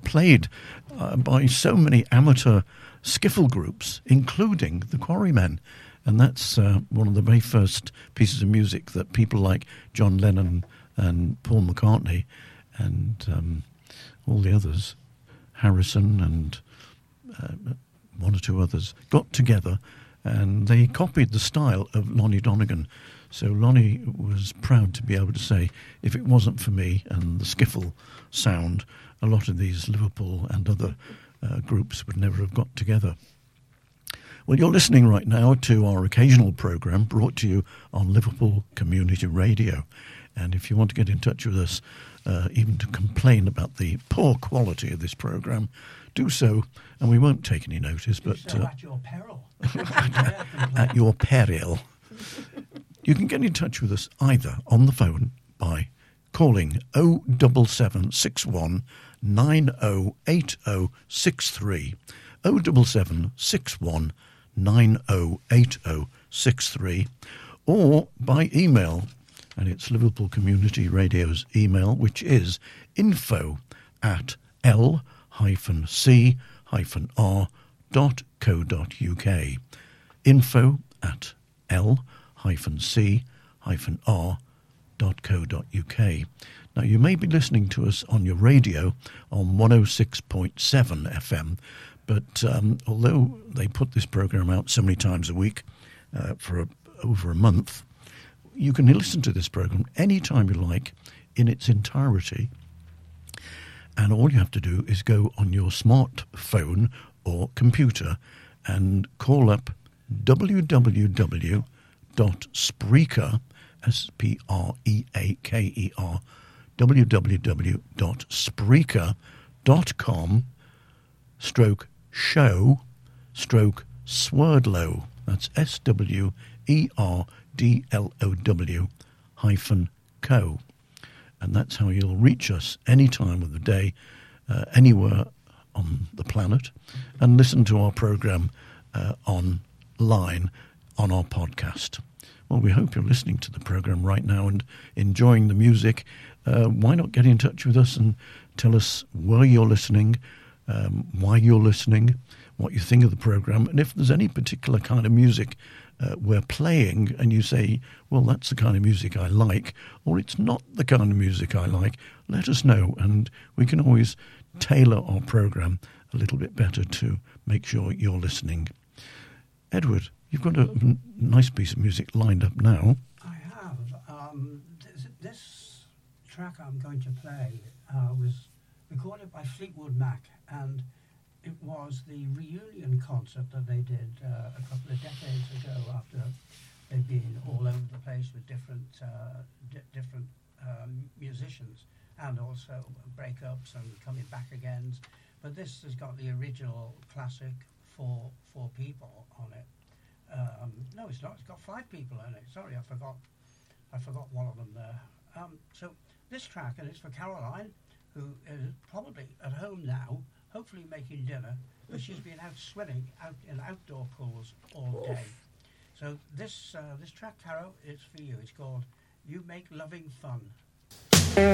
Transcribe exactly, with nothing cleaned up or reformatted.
played uh, by so many amateur skiffle groups, including the Quarrymen. And that's uh, one of the very first pieces of music that people like John Lennon and Paul McCartney and um, all the others, Harrison and uh, one or two others, got together, and they copied the style of Lonnie Donegan. So Lonnie was proud to be able to say, if it wasn't for me and the skiffle sound, a lot of these Liverpool and other uh, groups would never have got together. Well, you're listening right now to our occasional programme brought to you on Liverpool Community Radio. And if you want to get in touch with us, uh, even to complain about the poor quality of this programme, do so, and we won't take any notice. But so uh, at your peril. At your peril. You can get in touch with us either on the phone by calling oh seven seven six one nine oh eight oh six three, oh seven seven six one nine oh eight oh six three, or by email, and it's Liverpool Community Radio's email, which is info at l hyphen c hyphen r dot co dot uk. Info at l hyphen c hyphen r dot co dot uk. Now, you may be listening to us on your radio on one oh six point seven F M, but um, although they put this programme out so many times a week uh, for a, over a month, you can listen to this programme anytime you like in its entirety. And all you have to do is go on your smartphone or computer and call up w w w dot spreaker, S P R E A K E R, w w w dot spreaker dot com stroke show stroke Swerdlow. That's S W E R D L O W hyphen co. And that's how you'll reach us any time of the day, uh, anywhere on the planet, and listen to our programme uh, online on our podcast. Well, we hope you're listening to the programme right now and enjoying the music. Uh, why not get in touch with us and tell us where you're listening, um, why you're listening, what you think of the programme, and if there's any particular kind of music uh, we're playing and you say, well, that's the kind of music I like, or it's not the kind of music I like, let us know, and we can always tailor our programme a little bit better to make sure you're listening. Edward, you've got a n- nice piece of music lined up now. I have. Um, this, this track I'm going to play uh, was recorded by Fleetwood Mac, and it was the reunion concert that they did uh, a couple of decades ago after they'd been all over the place with different uh, di- different um, musicians, and also breakups and coming back again. But this has got the original classic for four people on it. Um, no, it's not. It's got five people in it. Sorry, I forgot. I forgot one of them there. Um, so this track, and it's for Caroline, who is probably at home now, hopefully making dinner, but she's been out swimming out in outdoor pools all day. So this uh, this track, Caro, is for you. It's called "You Make Loving Fun."